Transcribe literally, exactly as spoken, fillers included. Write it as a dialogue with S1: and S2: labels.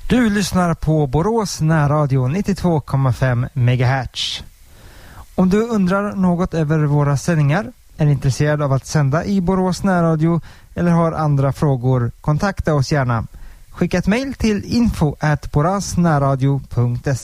S1: Du lyssnar på Borås närradio nittiotvå komma fem megahertz. Om du undrar något över våra sändningar, är intresserad av att sända i Borås närradio eller har andra frågor, kontakta oss gärna. Skicka ett mejl till info at borasnärradio punkt